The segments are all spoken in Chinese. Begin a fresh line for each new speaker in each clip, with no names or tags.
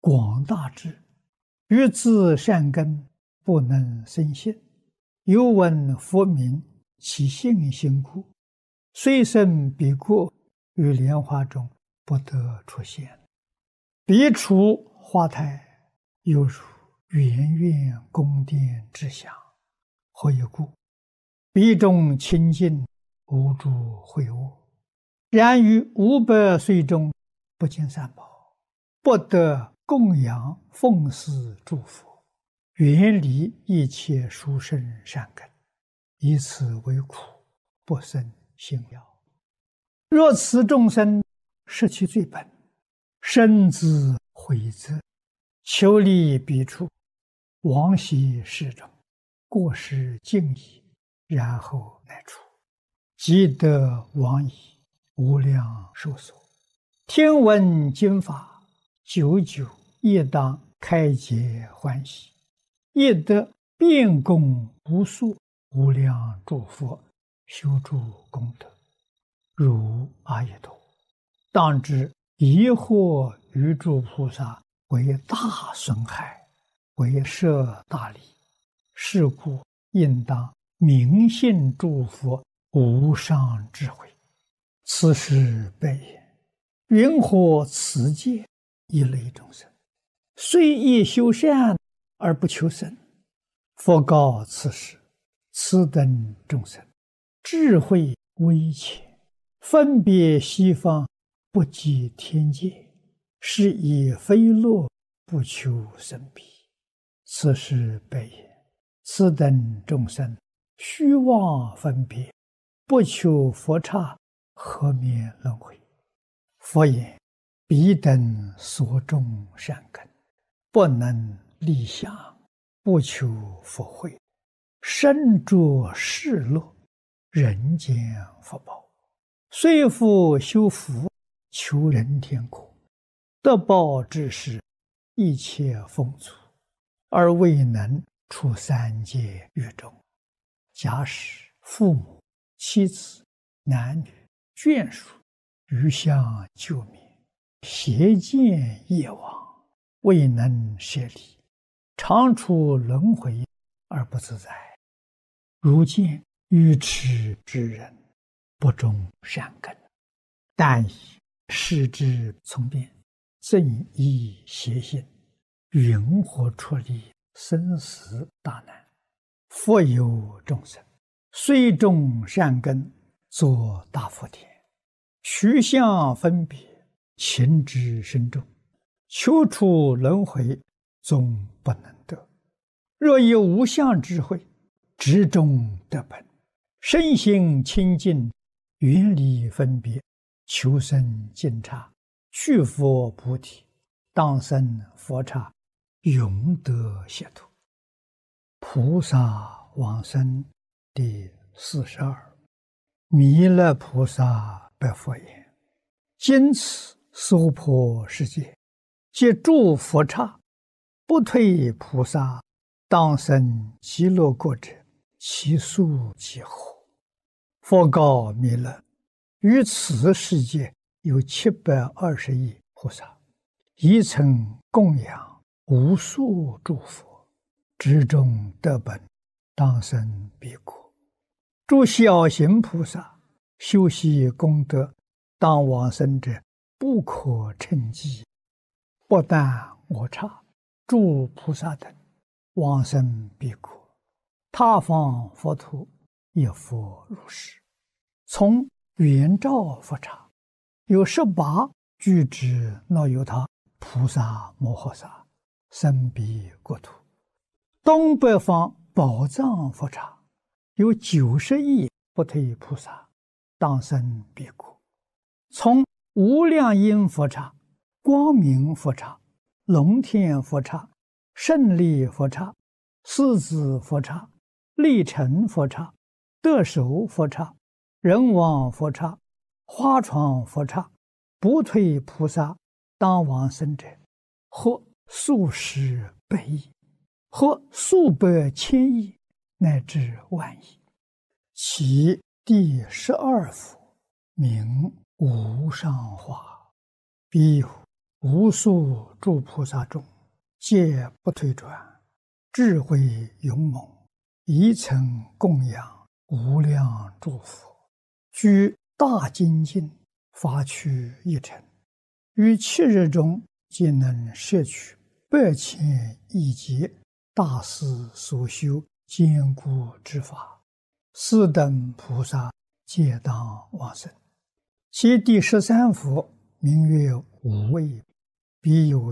广大智，欲自善根，不能生信。又闻佛名，其信心故，虽生彼国，于莲花中不得出现。彼处花台，犹如圆圆宫殿之祥。何以故？彼中清净，无诸秽恶。然于500岁中，不见三宝，不得供养奉祀诸佛，远离一切殊胜善根，以此为苦，不生信要。若此众生失其最本，深自悔责，求离彼处，往昔世中，过失尽已，然后乃出，即得往矣，无量寿所。听闻经法，久久亦当开解欢喜，亦得遍供无数无量诸佛修诸功德，如阿逸多。当知疑惑于诸菩萨为大损害，为摄大利，是故应当明信诸佛无上智慧。此时备言，云何此界一类众生，虽亦修善而不求生。佛告此时，此等众生智慧微浅，分别西方，不及天界，是以非乐，不求生彼。此时备言，此等众生虚妄分别，不求佛刹，何免轮回？佛言，彼等所种善根，不能立想，不求佛慧，身着世乐，人间福报，虽复修福，求人天国，得报之时，一切丰足，而未能出三界狱中。假使父母、妻子、男女、眷属余相救灭，邪见业往，未能舍离，常处轮回而不自在。如见愚痴之人，不种善根，但以视之从变，正依邪心，云何出离生死大难？复有众生，虽种善根，作大福田，取相分别，情之深重，求出轮回，终不能得。若以无相智慧，执中得本，身心清净，远离分别，求生净刹，去佛菩提，当生佛刹，永得解脱。菩萨往生第42。弥勒菩萨白佛言：今此娑婆世界，皆诸佛刹，不退菩萨，当生极乐国者，其数几何？佛告弥勒：于此世界有720亿菩萨，一曾供养无数诸佛，执中得本，当生彼国。诸小行菩萨修习功德，当往生者不可称计。不但我刹，诸菩萨等往生彼国，他方佛土也复如是。从圆照佛刹，有18具之那由他菩萨摩诃萨生彼国土。东北方宝藏佛刹，有90亿不退菩萨，当生彼国。从无量音佛刹、光明佛刹、龙天佛刹、胜利佛刹、狮子佛刹、力成佛刹、得手佛刹、人王佛刹、花床佛刹，不退菩萨当往生者，或数十百亿，或数百千亿，乃至万亿。其第12佛名无上化，彼有无数诸菩萨众，皆不退转，智慧勇猛，一曾供养无量诸佛，居大精进，发趣一尘，于7日中，皆能摄取8千亿劫大师所修坚固之法，斯等菩萨皆当往生。其第13佛名曰无畏，彼有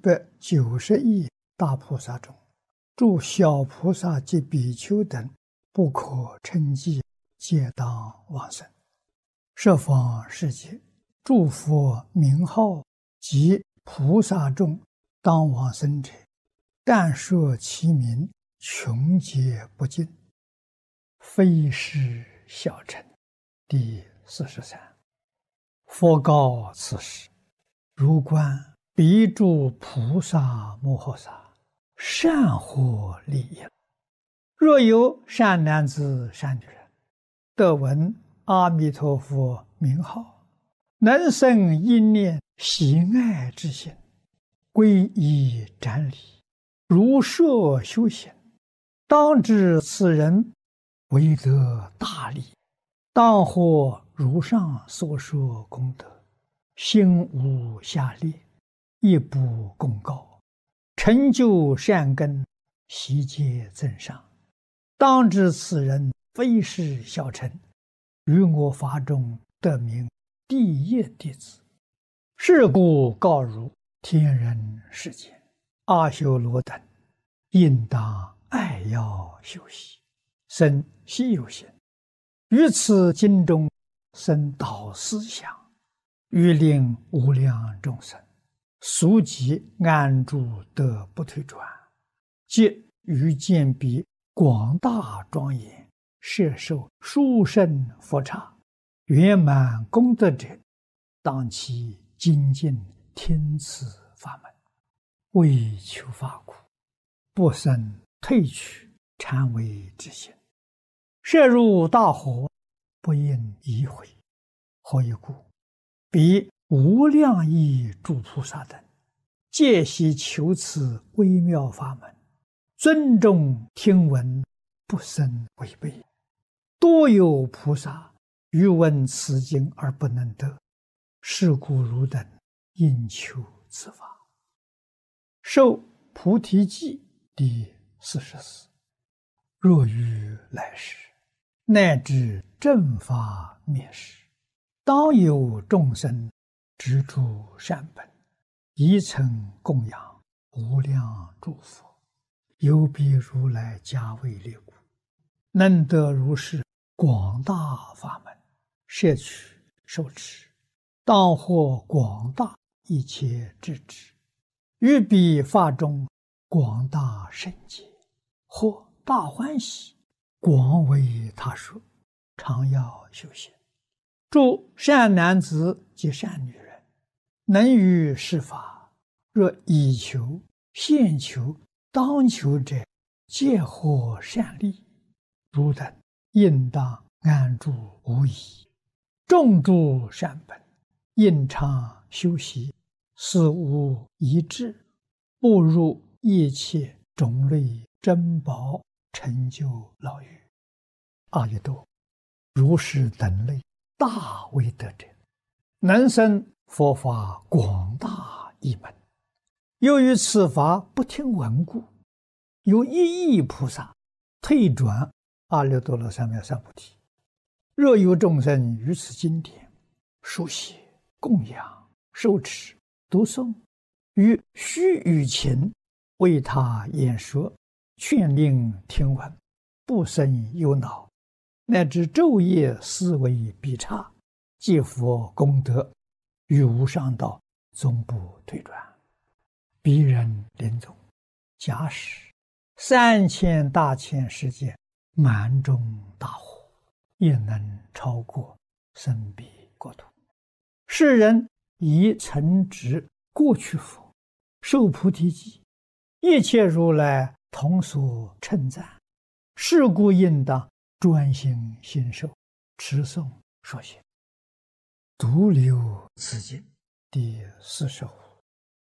790亿大菩萨中，诸小菩萨及比丘等不可称计，皆当往生。十方世界诸佛名号及菩萨众当往生者，但说其名，穷劫不尽，非是小乘。第43。佛告此时：如观彼诸菩萨摩诃萨，善获利益。若有善男子善女人，得闻阿弥陀佛名号，能生一念喜爱之心，皈依瞻礼，如设修行，当知此人为得大利，当获如上所说功德，心无下劣，亦不共高，成就善根，悉皆增上。当知此人非是小乘，于我法中得名第一弟子。是故告汝天人世间阿修罗等，应当爱要修习，生希有心，于此经中生导思想，欲令无量众生速即安住得不退转，即于见彼广大庄严，摄受殊胜佛刹，圆满功德者，当其精进听此法门，为求法苦，不生退去禅为之心，摄入大火，不应移回。何以故？彼无量亿诸菩萨等，皆悉求此微妙法门，尊重听闻，不生违背。多有菩萨欲闻此经而不能得，是故汝等应求此法。受菩提记第44。若于来世，乃至正法灭世，当有众生执著善本，一曾供养无量诸佛，有彼如来加为力故，能得如是广大法门，摄取受持，当获广大一切智智，于彼法中广大圣解，或大欢喜，广为他说，常要修行。诸善男子及善女人，能于是法，若以求、现求、当求者，皆获善利。汝等应当安住无疑，种诸善本，应常修习，死无一致，步入一切种类珍宝，成就老狱。阿逸多，如是等类大威德者，能生佛法广大一门。由于此法不听闻故，有1亿菩萨退转阿耨多罗三藐三菩提。若有众生于此经典书写、供养、受持、读诵，于须臾前为他演说，劝令听闻，不生忧恼，乃至昼夜思维必差，皆佛功德，于无上道终不退转。彼人临终，假使3000大千世界满中大火，也能超过生彼国土。世人以承执过去佛，受菩提记，一切如来同所称赞。是故应当专心信受，持诵说学。独留此经第45。